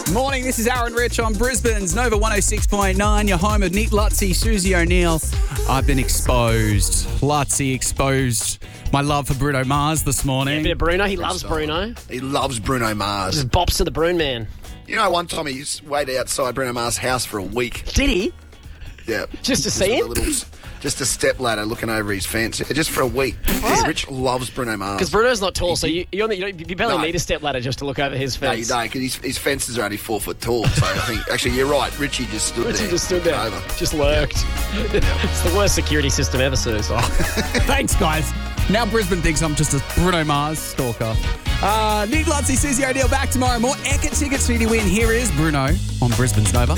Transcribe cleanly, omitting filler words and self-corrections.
Morning, this is Aaron Rich on Brisbane's Nova 106.9, your home of Nick Lutzy, Susie O'Neill. I've been exposed. Lutzy exposed my love for Bruno Mars this morning. A bit of Bruno. He loves Bruno. He loves Bruno Mars. Just bops to the Bruno man. You know, one time he waited outside Bruno Mars' house for a week. Did he? Yeah. Just to see him? Just a step ladder looking over his fence. Just for a week. What? Rich loves Bruno Mars. Because Bruno's not tall, so you barely No. need a step ladder just to look over his No, you fence. don't, because his fences are only 4 foot tall. So I think, actually, you're right. Richie just stood there. Richie just stood there. Over. Just lurked. It's the worst security system ever, Suze. Thanks, guys. Now Brisbane thinks I'm just a Bruno Mars stalker. Nick Lutzy, Susie O'Neill back tomorrow. More Ecca tickets for you to win. Here is Bruno on Brisbane's Nova.